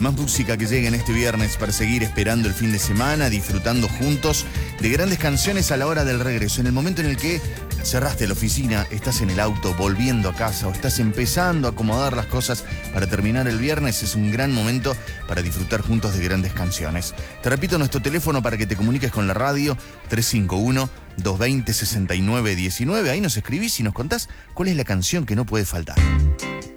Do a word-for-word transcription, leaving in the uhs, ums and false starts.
Más música que llegue en este viernes para seguir esperando el fin de semana, disfrutando juntos de grandes canciones a la hora del regreso. En el momento en el que cerraste la oficina, estás en el auto volviendo a casa o estás empezando a acomodar las cosas para terminar el viernes, es un gran momento para disfrutar juntos de grandes canciones. Te repito nuestro teléfono para que te comuniques con la radio, tres cinco uno, dos dos cero, seis nueve uno nueve. Ahí nos escribís y nos contás cuál es la canción que no puede faltar.